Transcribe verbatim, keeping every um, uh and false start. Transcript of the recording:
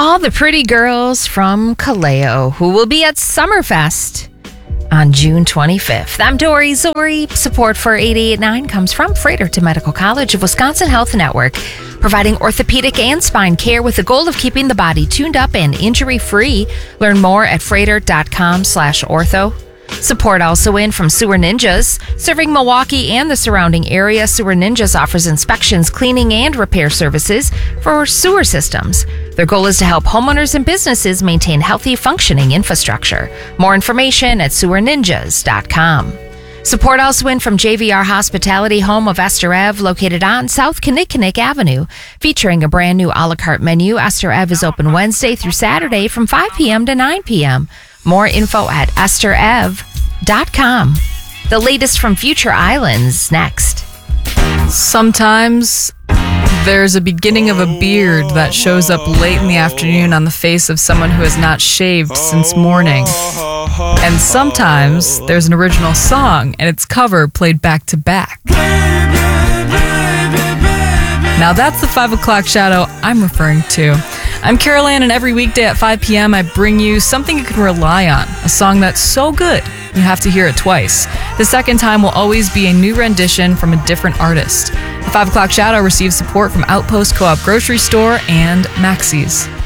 all the pretty girls from Kaleo who will be at Summerfest on June twenty-fifth. I'm Dory Zori. Support for eighty-eight point nine comes from Fredericton Medical College of Wisconsin Health Network, providing orthopedic and spine care with the goal of keeping the body tuned up and injury-free. Learn more at freighter.com slash ortho. Support also in from Sewer Ninjas. Serving Milwaukee and the surrounding area, Sewer Ninjas offers inspections, cleaning, and repair services for sewer systems. Their goal is to help homeowners and businesses maintain healthy, functioning infrastructure. More information at sewer ninjas dot com. Support also in from J V R Hospitality, home of Esther Ev, located on South Kinnickinnick Avenue. Featuring a brand new a la carte menu, Esther Ev is open Wednesday through Saturday from five p.m. to nine p.m. More info at esther ev dot com. The latest from Future Islands next. Sometimes there's a beginning of a beard that shows up late in the afternoon on the face of someone who has not shaved since morning. And sometimes there's an original song and its cover played back to back. Now that's the five o'clock shadow I'm referring to. I'm Carol Ann, and every weekday at five p.m. I bring you something you can rely on, a song that's so good you have to hear it twice. The second time will always be a new rendition from a different artist. The five o'clock shadow receives support from Outpost Co-op Grocery Store and Maxey's.